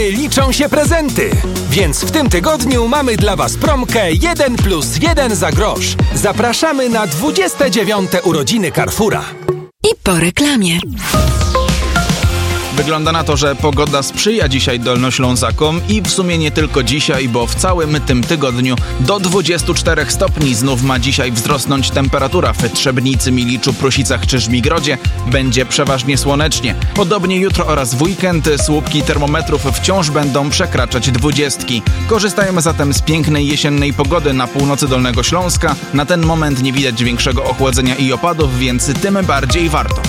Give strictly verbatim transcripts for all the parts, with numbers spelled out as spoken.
Liczą się prezenty, więc w tym tygodniu mamy dla Was promkę jeden plus jeden za grosz. Zapraszamy na dwudzieste dziewiąte urodziny Carrefoura. I po reklamie. Wygląda na to, że pogoda sprzyja dzisiaj Dolnoślązakom i w sumie nie tylko dzisiaj, bo w całym tym tygodniu do dwudziestu czterech stopni znów ma dzisiaj wzrosnąć temperatura w Trzebnicy, Miliczu, Prusicach czy Żmigrodzie. Będzie przeważnie słonecznie. Podobnie jutro oraz w weekend słupki termometrów wciąż będą przekraczać dwudziestki. Korzystajmy zatem z pięknej jesiennej pogody na północy Dolnego Śląska. Na ten moment nie widać większego ochłodzenia i opadów, więc tym bardziej warto.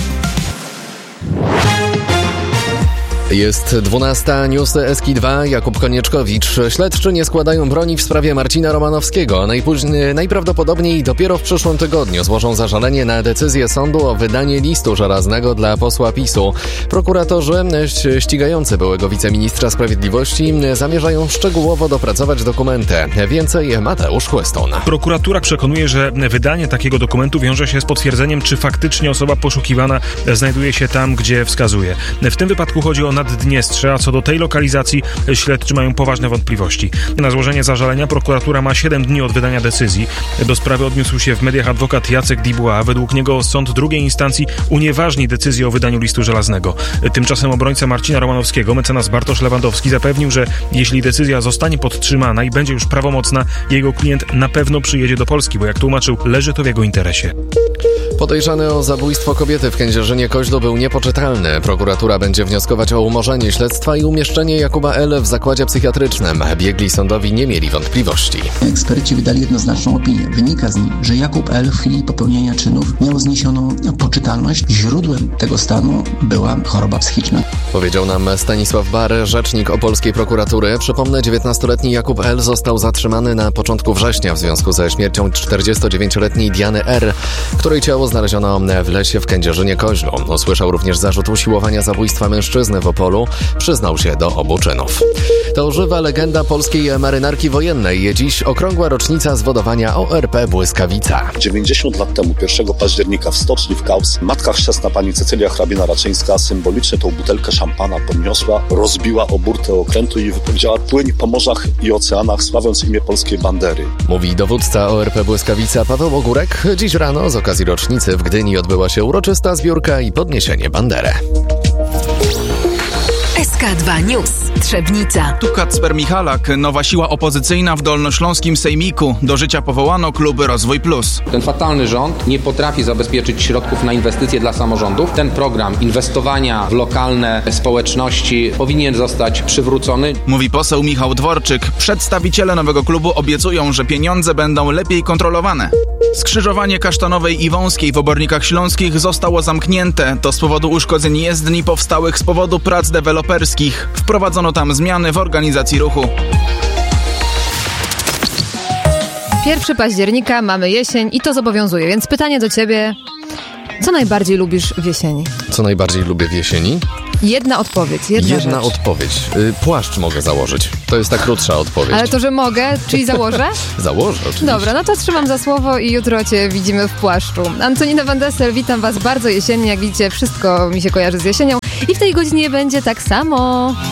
Jest dwunasta, newsy S K dwa, Jakub Konieczkowicz. Śledczy nie składają broni w sprawie Marcina Romanowskiego. Najpóźniej, najprawdopodobniej dopiero w przyszłym tygodniu złożą zażalenie na decyzję sądu o wydanie listu żelaznego dla posła PiSu. Prokuratorzy ścigający byłego wiceministra sprawiedliwości zamierzają szczegółowo dopracować dokumenty. Więcej Mateusz Chłyston. Prokuratura przekonuje, że wydanie takiego dokumentu wiąże się z potwierdzeniem, czy faktycznie osoba poszukiwana znajduje się tam, gdzie wskazuje. W tym wypadku chodzi o Naddniestrze, a co do tej lokalizacji śledczy mają poważne wątpliwości. Na złożenie zażalenia prokuratura ma siedem dni od wydania decyzji. Do sprawy odniósł się w mediach adwokat Jacek Dubois. Według niego sąd drugiej instancji unieważni decyzję o wydaniu listu żelaznego. Tymczasem obrońca Marcina Romanowskiego, mecenas Bartosz Lewandowski, zapewnił, że jeśli decyzja zostanie podtrzymana i będzie już prawomocna, jego klient na pewno przyjedzie do Polski, bo jak tłumaczył, leży to w jego interesie. Podejrzany o zabójstwo kobiety w Kędzierzynie-Koźlu był niepoczytalny. Prokuratura będzie wnioskować o umorzenie śledztwa i umieszczenie Jakuba L. w zakładzie psychiatrycznym. Biegli sądowi nie mieli wątpliwości. Eksperci wydali jednoznaczną opinię. Wynika z niej, że Jakub L. w chwili popełnienia czynów miał zniesioną poczytalność. Źródłem tego stanu była choroba psychiczna. Powiedział nam Stanisław Bar, rzecznik opolskiej prokuratury. Przypomnę, dziewiętnastoletni Jakub L. został zatrzymany na początku września w związku ze śmiercią czterdziestodziewięcioletniej Diany R., której ciało znaleziono w lesie w Kędzierzynie-Koźlu. Usłyszał również zarzut usiłowania zabójstwa mężczyzny w Opolu. Przyznał się do obu czynów. To żywa legenda polskiej marynarki wojennej. Dziś okrągła rocznica zwodowania O R P Błyskawica. dziewięćdziesiąt lat temu, pierwszego października w stoczni w Kaus, matka chrzestna pani Cecylia Hrabina-Raczyńska symbolicznie tą butelkę szampana podniosła, rozbiła o burtę okrętu i wypowiedziała: płyń po morzach i oceanach, sławiąc imię polskiej bandery. Mówi dowódca O R P Błyskawica Paweł Ogórek. Dziś rano z okazji rocznicy w Gdyni odbyła się uroczysta zbiórka i podniesienie bandery. S K dwa News. Trzebnica. Tu Kacper Michalak, nowa siła opozycyjna w dolnośląskim sejmiku. Do życia powołano klub Rozwój Plus. Ten fatalny rząd nie potrafi zabezpieczyć środków na inwestycje dla samorządów. Ten program inwestowania w lokalne społeczności powinien zostać przywrócony. Mówi poseł Michał Dworczyk. Przedstawiciele nowego klubu obiecują, że pieniądze będą lepiej kontrolowane. Skrzyżowanie Kasztanowej i Wąskiej w Obornikach Śląskich zostało zamknięte. To z powodu uszkodzeń jezdni powstałych z powodu prac deweloperskich. Wprowadzono tam zmiany w organizacji ruchu. pierwszego października mamy jesień i to zobowiązuje, więc pytanie do ciebie: co najbardziej lubisz w jesieni? Co najbardziej lubię w jesieni? Jedna odpowiedź, jedna, Jedna rzecz. odpowiedź. Y, płaszcz mogę założyć. To jest ta krótsza odpowiedź. Ale to, że mogę, czyli założę? Założę, oczywiście. Dobra, no to trzymam za słowo i jutro cię widzimy w płaszczu. Antonina Van Dessel, witam was bardzo jesiennie. Jak widzicie, wszystko mi się kojarzy z jesienią i w tej godzinie będzie tak samo.